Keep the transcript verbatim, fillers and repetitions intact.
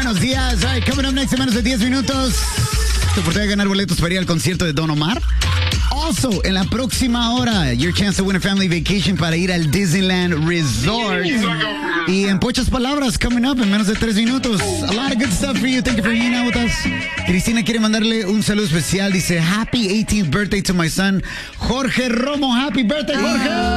buenos días. All right, coming up next en menos de diez minutos. Tu oportunidad de ganar boletos para ir al concierto de Don Omar. Also, en la próxima hora, your chance to win a family vacation para ir al Disneyland Resort. Y en pocas palabras, coming up en menos de tres minutos. A lot of good stuff for you. Thank you for hanging out with us. Cristina quiere mandarle un saludo especial. Dice, happy eighteenth birthday to my son, Jorge Romo. Happy birthday, Jorge.